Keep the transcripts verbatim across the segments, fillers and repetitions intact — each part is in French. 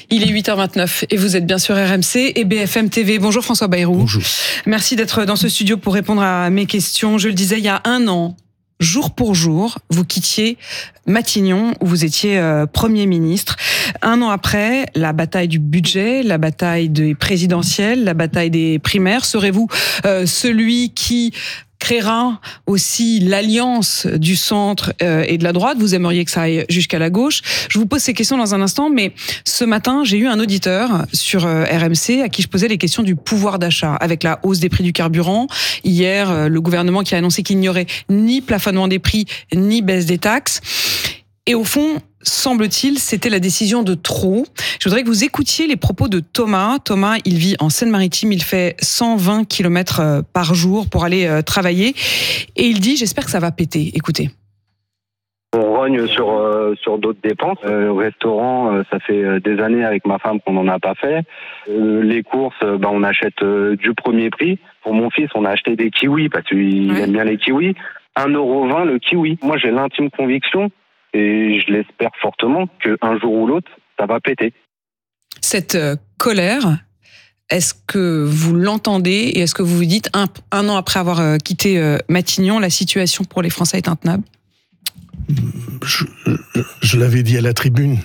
Il est huit heures vingt-neuf et vous êtes bien sur R M C et B F M T V. Bonjour François Bayrou. Bonjour. Merci d'être dans ce studio pour répondre à mes questions. Je le disais, il y a un an, jour pour jour, vous quittiez Matignon où vous étiez euh, Premier ministre. Un an après, la bataille du budget, la bataille des présidentielles, la bataille des primaires. Serez-vous euh, celui qui créera aussi l'alliance du centre euh, et de la droite? Vous aimeriez que ça aille jusqu'à la gauche. Je vous pose ces questions dans un instant, mais ce matin, j'ai eu un auditeur sur euh, R M C à qui je posais les questions du pouvoir d'achat. Avec la hausse des prix du carburant, hier, euh, le gouvernement qui a annoncé qu'il n'y aurait ni plafonnement des prix, ni baisse des taxes. Et au fond, semble-t-il, c'était la décision de trop. Je voudrais que vous écoutiez les propos de Thomas. Thomas, il vit en Seine-Maritime, il fait cent vingt kilomètres par jour pour aller travailler. Et il dit, j'espère que ça va péter. Écoutez. On rogne sur, euh, sur d'autres dépenses. Euh, au restaurant, euh, ça fait des années avec ma femme qu'on n'en a pas fait. Euh, les courses, euh, bah, on achète euh, du premier prix. Pour mon fils, on a acheté des kiwis parce qu'il ouais. aime bien les kiwis. un euro vingt le kiwi. Moi, j'ai l'intime conviction, et je l'espère fortement, qu'un jour ou l'autre, ça va péter. Cette euh, colère, est-ce que vous l'entendez et est-ce que vous vous dites, un, un an après avoir euh, quitté euh, Matignon, la situation pour les Français est intenable ? Je, je, je l'avais dit à la tribune,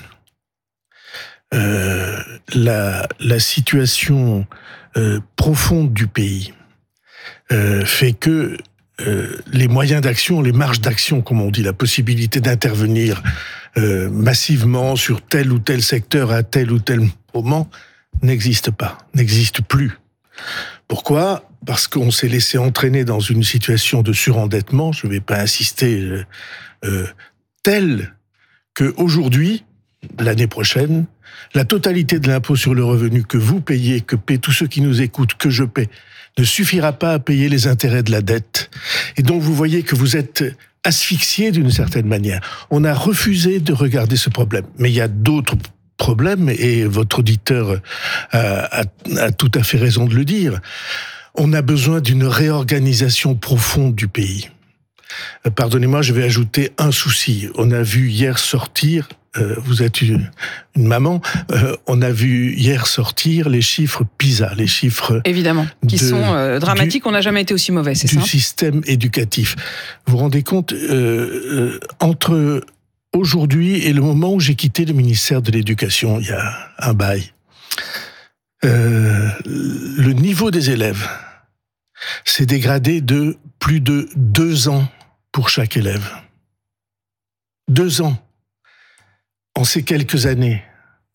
euh, la, la situation euh, profonde du pays euh, fait que Euh, les moyens d'action, les marges d'action, comme on dit, la possibilité d'intervenir euh, massivement sur tel ou tel secteur à tel ou tel moment n'existe pas, n'existe plus. Pourquoi ? Parce qu'on s'est laissé entraîner dans une situation de surendettement, je ne vais pas insister, euh, euh, telle qu'aujourd'hui, l'année prochaine, la totalité de l'impôt sur le revenu que vous payez, que paient tous ceux qui nous écoutent, que je paie, ne suffira pas à payer les intérêts de la dette. Et donc vous voyez que vous êtes asphyxié d'une certaine manière. On a refusé de regarder ce problème. Mais il y a d'autres problèmes, et votre auditeur a, a, a tout à fait raison de le dire. On a besoin d'une réorganisation profonde du pays. Pardonnez-moi, je vais ajouter un souci. On a vu hier sortir, euh, vous êtes une, une maman, euh, on a vu hier sortir les chiffres PISA, les chiffres... Évidemment, qui de, sont euh, dramatiques, du, on n'a jamais été aussi mauvais, c'est du ça ? Du système éducatif. Vous vous rendez compte, euh, euh, entre aujourd'hui et le moment où j'ai quitté le ministère de l'Éducation, il y a un bail, euh, le niveau des élèves s'est dégradé de plus de deux ans pour chaque élève. Deux ans en ces quelques années.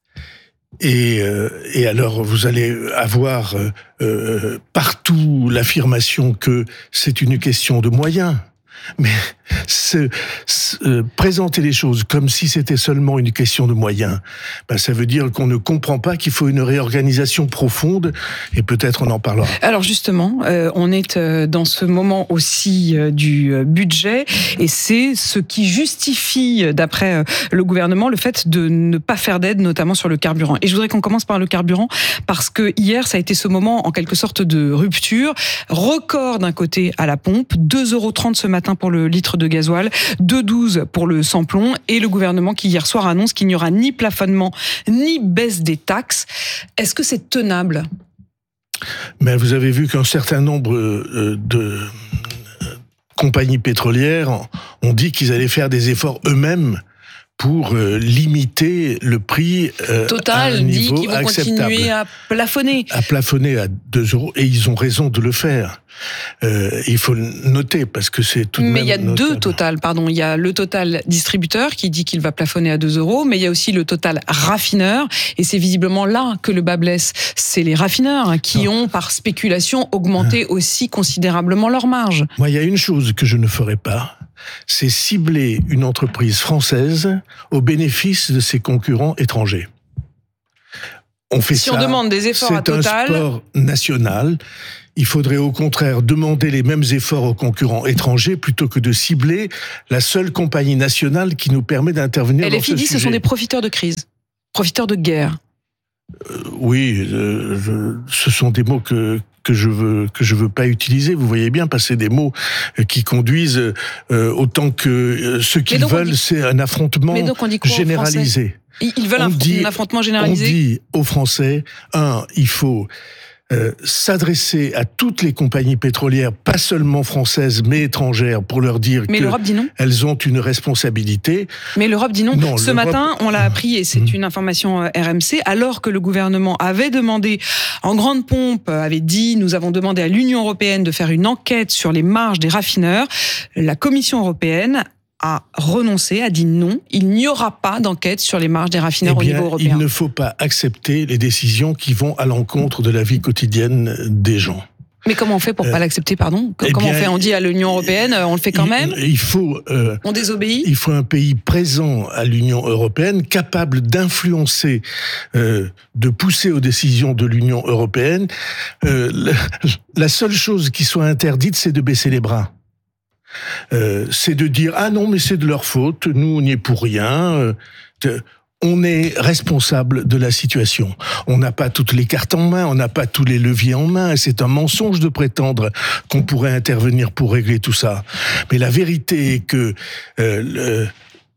Et, euh, et alors, vous allez avoir euh, euh, partout l'affirmation que c'est une question de moyens. Mais se, se, euh, présenter les choses comme si c'était seulement une question de moyens, ben ça veut dire qu'on ne comprend pas qu'il faut une réorganisation profonde, et peut-être on en parlera. Alors justement, euh, on est euh, dans ce moment aussi euh, du euh, budget, et c'est ce qui justifie, d'après euh, le gouvernement, le fait de ne pas faire d'aide, notamment sur le carburant. Et je voudrais qu'on commence par le carburant, parce que hier, ça a été ce moment en quelque sorte de rupture. Record d'un côté à la pompe, deux euros trente ce matin pour le litre de gasoil, deux euros douze pour le sans-plomb, et le gouvernement qui hier soir annonce qu'il n'y aura ni plafonnement ni baisse des taxes. Est-ce que c'est tenable ? Mais vous avez vu qu'un certain nombre de compagnies pétrolières ont dit qu'ils allaient faire des efforts eux-mêmes pour euh, limiter le prix euh, Total à un niveau dit qu'ils vont acceptable. continuer à plafonner. À plafonner à deux euros, et ils ont raison de le faire. Euh, il faut le noter, parce que c'est tout de mais même... Mais il y a notable. deux Total, pardon. Il y a le Total distributeur qui dit qu'il va plafonner à deux euros, mais il y a aussi le Total raffineur, et c'est visiblement là que le bas blesse. C'est les raffineurs hein, qui non. ont, par spéculation, augmenté ah. aussi considérablement leur marge. Moi, il y a une chose que je ne ferai pas, c'est cibler une entreprise française au bénéfice de ses concurrents étrangers. On fait si ça, on demande des efforts à Total... C'est un sport national. Il faudrait au contraire demander les mêmes efforts aux concurrents étrangers plutôt que de cibler la seule compagnie nationale qui nous permet d'intervenir dans ce sujet. L F I dit ce sont des profiteurs de crise, profiteurs de guerre. Euh, oui, euh, je, ce sont des mots que... que je veux que je veux pas utiliser. Vous voyez bien passer des mots qui conduisent euh, autant que euh, ce qu'ils veulent, dit, c'est un affrontement généralisé. Ils veulent un, dit, un affrontement généralisé. On dit aux Français, un, il faut euh, s'adresser à toutes les compagnies pétrolières, pas seulement françaises, mais étrangères, pour leur dire mais l'Europe dit non. Elles ont une responsabilité. Mais l'Europe dit non. non Ce matin, on l'a appris, et c'est mmh. une information R M C, alors que le gouvernement avait demandé, en grande pompe, avait dit, nous avons demandé à l'Union européenne de faire une enquête sur les marges des raffineurs, la Commission européenne a renoncé, a dit non, il n'y aura pas d'enquête sur les marges des raffineurs eh bien, au niveau européen. Il ne faut pas accepter les décisions qui vont à l'encontre de la vie quotidienne des gens. Mais comment on fait pour ne euh, pas l'accepter, pardon Comment eh bien, on fait On dit à l'Union européenne, on le fait quand il, même il faut, euh, On désobéit Il faut un pays présent à l'Union européenne, capable d'influencer, euh, de pousser aux décisions de l'Union européenne. Euh, la, la seule chose qui soit interdite, c'est de baisser les bras. Euh, c'est de dire ah non mais c'est de leur faute, nous on n'y est pour rien. Euh, de, on est responsable de la situation. On n'a pas toutes les cartes en main, on n'a pas tous les leviers en main. Et c'est un mensonge de prétendre qu'on pourrait intervenir pour régler tout ça. Mais la vérité est que euh, le,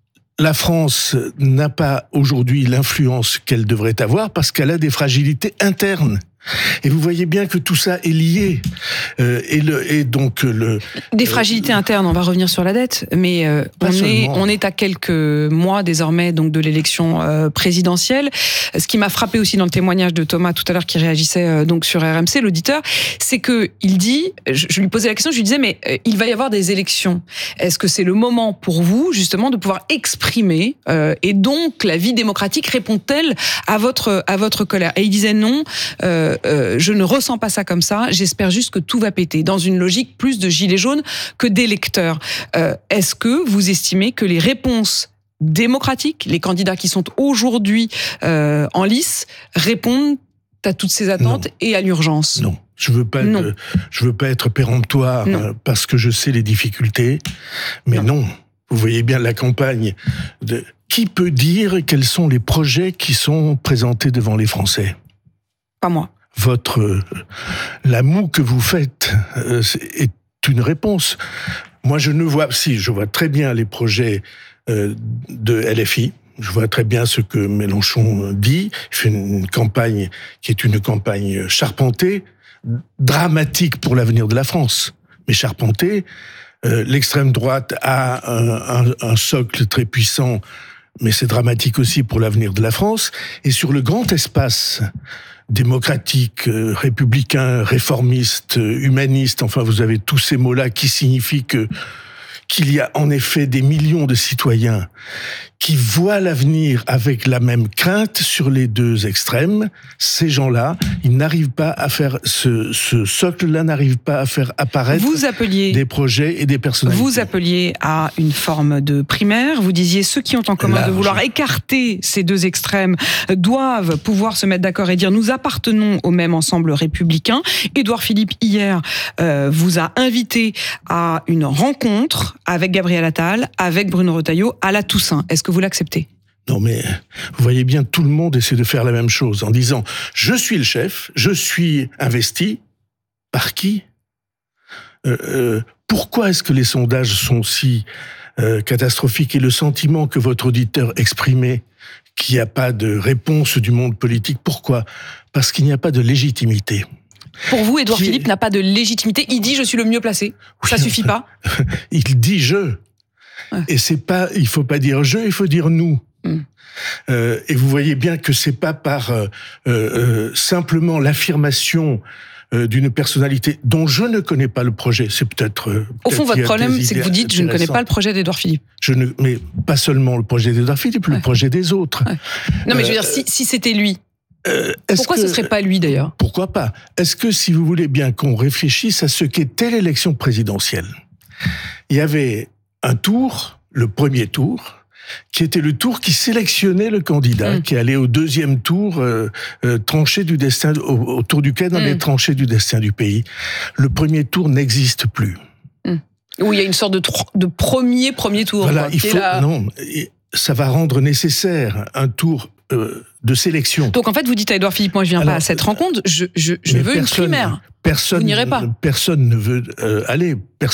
la France n'a pas aujourd'hui l'influence qu'elle devrait avoir parce qu'elle a des fragilités internes. Et vous voyez bien que tout ça est lié. Euh, et, le, et donc le des fragilités euh, internes. On va revenir sur la dette, mais euh, on est on est à quelques mois désormais donc de l'élection euh, présidentielle. Ce qui m'a frappé aussi dans le témoignage de Thomas tout à l'heure qui réagissait euh, donc sur R M C, l'auditeur, c'est que il dit, je, je lui posais la question, je lui disais mais euh, il va y avoir des élections. Est-ce que c'est le moment pour vous justement de pouvoir exprimer euh, et donc la vie démocratique répond-elle à votre à votre colère? Et il disait non. Euh, Euh, je ne ressens pas ça comme ça, j'espère juste que tout va péter, dans une logique plus de gilets jaunes que d'électeurs. Euh, est-ce que vous estimez que les réponses démocratiques, les candidats qui sont aujourd'hui euh, en lice, répondent à toutes ces attentes non. et à l'urgence? Non. Je veux pas, non. De, je veux pas être péremptoire euh, parce que je sais les difficultés, mais non. non. Vous voyez bien la campagne de... Qui peut dire quels sont les projets qui sont présentés devant les Français? Pas moi. Votre euh, la moue que vous faites euh, est une réponse. Moi, je ne vois si je vois très bien les projets euh, de L F I. Je vois très bien ce que Mélenchon dit. Il fait une campagne qui est une campagne charpentée, dramatique pour l'avenir de la France, mais charpentée. Euh, l'extrême droite a un, un, un socle très puissant, mais c'est dramatique aussi pour l'avenir de la France. Et sur le grand espace démocratique, euh, républicain, réformiste, euh, humaniste, enfin vous avez tous ces mots-là qui signifient que qu'il y a en effet des millions de citoyens qui voient l'avenir avec la même crainte sur les deux extrêmes. Ces gens-là, ils n'arrivent pas à faire, ce, ce socle-là n'arrive pas à faire apparaître vous appeliez, des projets et des personnalités. Vous appeliez à une forme de primaire, vous disiez ceux qui ont en commun Large. de vouloir écarter ces deux extrêmes doivent pouvoir se mettre d'accord et dire nous appartenons au même ensemble républicain. Édouard Philippe, hier, euh, vous a invité à une rencontre avec Gabriel Attal, avec Bruno Retailleau, à la Toussaint. Est-ce que vous l'acceptez? Non mais, vous voyez bien, tout le monde essaie de faire la même chose, en disant, je suis le chef, je suis investi, par qui? euh, euh, Pourquoi est-ce que les sondages sont si euh, catastrophiques et le sentiment que votre auditeur exprimait, qu'il n'y a pas de réponse du monde politique, pourquoi? Parce qu'il n'y a pas de légitimité. Pour vous, Édouard qui... Philippe n'a pas de légitimité. Il dit « je suis le mieux placé oui. ». Ça suffit pas? Il dit « je ouais. ». Et c'est pas, il faut pas dire « je », il faut dire « nous mm. ». Euh, et vous voyez bien que c'est pas par euh, euh, simplement l'affirmation euh, d'une personnalité dont je ne connais pas le projet. C'est peut-être. Euh, Au fond, votre problème, c'est que vous dites je ne connais pas le projet d'Édouard Philippe. Je ne, mais pas seulement le projet d'Édouard Philippe, ouais. le projet des autres. Ouais. Non, mais euh, je veux dire, si, si c'était lui. Euh, Pourquoi que, ce serait pas lui d'ailleurs? Pourquoi pas? Est-ce que si vous voulez bien qu'on réfléchisse à ce qu'était l'élection présidentielle, il y avait un tour, le premier tour, qui était le tour qui sélectionnait le candidat, mmh. qui allait au deuxième tour euh, euh, trancher du destin, au, autour duquel on allait mmh. trancher du destin du pays. Le premier tour n'existe plus. Mmh. Où il y a une sorte de, tro- de premier premier tour. Voilà, quoi, il faut la... non, ça va rendre nécessaire un tour euh, de sélection. Donc en fait, vous dites à Édouard Philippe, moi je viens Alors, pas à cette rencontre, je, je, je veux personne, une primaire. Personne, vous n'irez pas. Personne ne veut euh, aller. Personne